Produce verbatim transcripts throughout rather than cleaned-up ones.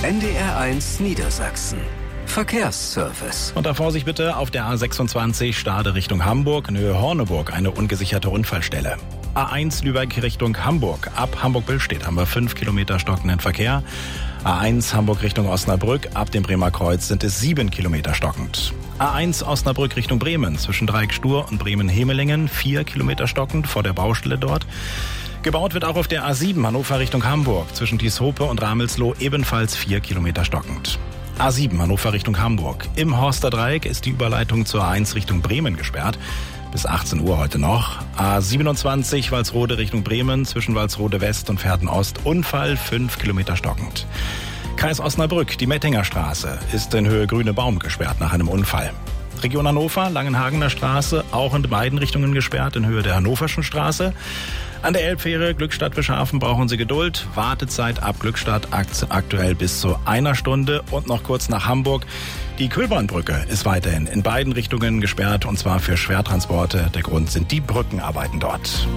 N D R eins Niedersachsen. Verkehrsservice. Und da Vorsicht bitte auf der A sechsundzwanzig Stade Richtung Hamburg, in Höhe Horneburg, eine ungesicherte Unfallstelle. A eins Lübeck Richtung Hamburg. Ab Hamburg-Billstedt haben wir fünf Kilometer stockenden Verkehr. A eins Hamburg Richtung Osnabrück. Ab dem Bremer Kreuz sind es sieben Kilometer stockend. A eins Osnabrück Richtung Bremen. Zwischen Dreieck-Stur und Bremen-Hemelingen. vier Kilometer stockend vor der Baustelle dort. Gebaut wird auch auf der A sieben Hannover Richtung Hamburg. Zwischen Tieshope und Ramelsloh ebenfalls vier Kilometer stockend. A sieben Hannover Richtung Hamburg. Im Horster Dreieck ist die Überleitung zur A eins Richtung Bremen gesperrt. Bis achtzehn Uhr heute noch. A siebenundzwanzig Walsrode Richtung Bremen. Zwischen Walsrode West und Verden Ost. Unfall fünf Kilometer stockend. Kreis Osnabrück, die Mettinger Straße, ist in Höhe Grüne Baum gesperrt nach einem Unfall. Region Hannover, Langenhagener Straße, auch in beiden Richtungen gesperrt, in Höhe der Hannoverschen Straße. An der Elbfähre Glückstadt-Bischhafen brauchen Sie Geduld. Wartezeit ab Glückstadt aktuell bis zu einer Stunde. Und noch kurz nach Hamburg. Die Kühlbahnbrücke ist weiterhin in beiden Richtungen gesperrt, und zwar für Schwertransporte. Der Grund sind die Brückenarbeiten dort.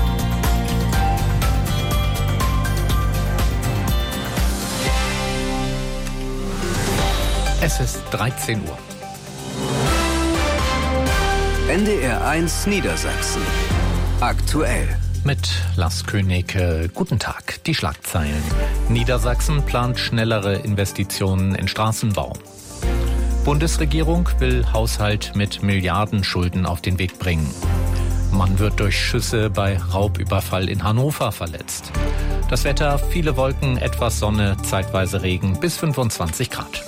Es ist dreizehn Uhr. N D R eins Niedersachsen. Aktuell. Mit Lars König, guten Tag. Die Schlagzeilen. Niedersachsen plant schnellere Investitionen in Straßenbau. Bundesregierung will Haushalt mit Milliardenschulden auf den Weg bringen. Mann wird durch Schüsse bei Raubüberfall in Hannover verletzt. Das Wetter, viele Wolken, etwas Sonne, zeitweise Regen bis fünfundzwanzig Grad.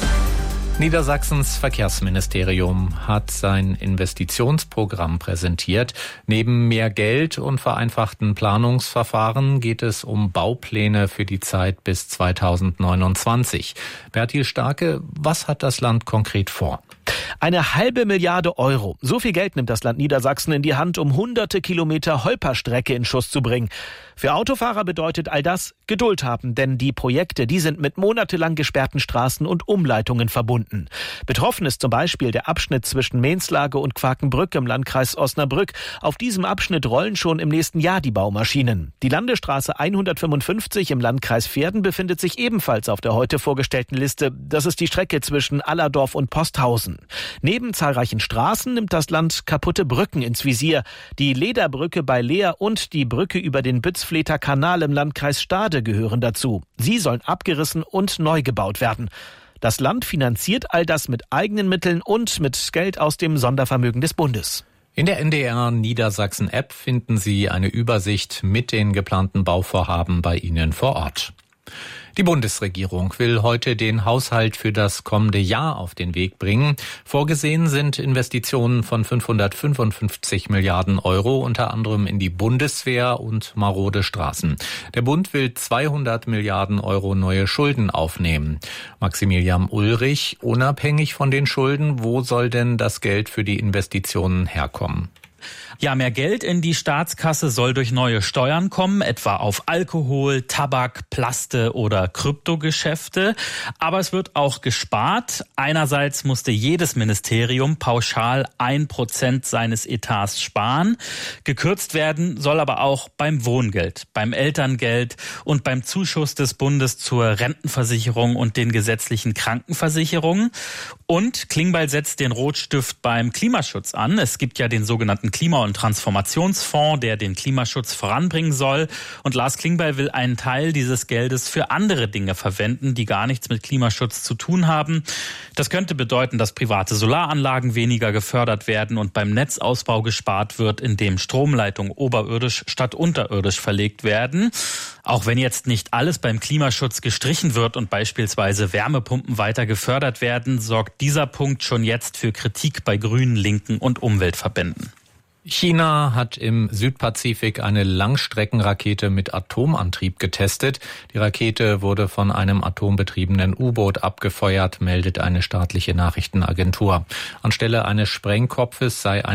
Niedersachsens Verkehrsministerium hat sein Investitionsprogramm präsentiert. Neben mehr Geld und vereinfachten Planungsverfahren geht es um Baupläne für die Zeit bis zweitausendneunundzwanzig. Bertil Starke, was hat das Land konkret vor? Eine halbe Milliarde Euro. So viel Geld nimmt das Land Niedersachsen in die Hand, um hunderte Kilometer Holperstrecke in Schuss zu bringen. Für Autofahrer bedeutet all das Geduld haben, denn die Projekte, die sind mit monatelang gesperrten Straßen und Umleitungen verbunden. Betroffen ist zum Beispiel der Abschnitt zwischen Mehnslage und Quakenbrück im Landkreis Osnabrück. Auf diesem Abschnitt rollen schon im nächsten Jahr die Baumaschinen. Die Landesstraße hundertfünfundfünfzig im Landkreis Verden befindet sich ebenfalls auf der heute vorgestellten Liste. Das ist die Strecke zwischen Allerdorf und Posthausen. Neben zahlreichen Straßen nimmt das Land kaputte Brücken ins Visier. Die Lederbrücke bei Leer und die Brücke über den Bützfleter Kanal im Landkreis Stade gehören dazu. Sie sollen abgerissen und neu gebaut werden. Das Land finanziert all das mit eigenen Mitteln und mit Geld aus dem Sondervermögen des Bundes. In der N D R Niedersachsen App finden Sie eine Übersicht mit den geplanten Bauvorhaben bei Ihnen vor Ort. Die Bundesregierung will heute den Haushalt für das kommende Jahr auf den Weg bringen. Vorgesehen sind Investitionen von fünfhundertfünfundfünfzig Milliarden Euro, unter anderem in die Bundeswehr und marode Straßen. Der Bund will zweihundert Milliarden Euro neue Schulden aufnehmen. Maximilian Ulrich, unabhängig von den Schulden, wo soll denn das Geld für die Investitionen herkommen? Ja, mehr Geld in die Staatskasse soll durch neue Steuern kommen, etwa auf Alkohol, Tabak, Plaste oder Kryptogeschäfte. Aber es wird auch gespart. Einerseits musste jedes Ministerium pauschal ein Prozent seines Etats sparen. Gekürzt werden soll aber auch beim Wohngeld, beim Elterngeld und beim Zuschuss des Bundes zur Rentenversicherung und den gesetzlichen Krankenversicherungen. Und Klingbeil setzt den Rotstift beim Klimaschutz an. Es gibt ja den sogenannten Klima- und Transformationsfonds, der den Klimaschutz voranbringen soll. Und Lars Klingbeil will einen Teil dieses Geldes für andere Dinge verwenden, die gar nichts mit Klimaschutz zu tun haben. Das könnte bedeuten, dass private Solaranlagen weniger gefördert werden und beim Netzausbau gespart wird, indem Stromleitungen oberirdisch statt unterirdisch verlegt werden. Auch wenn jetzt nicht alles beim Klimaschutz gestrichen wird und beispielsweise Wärmepumpen weiter gefördert werden, sorgt dieser Punkt schon jetzt für Kritik bei Grünen, Linken und Umweltverbänden. China hat im Südpazifik eine Langstreckenrakete mit Atomantrieb getestet. Die Rakete wurde von einem atombetriebenen U-Boot abgefeuert, meldet eine staatliche Nachrichtenagentur. Anstelle eines Sprengkopfes sei ein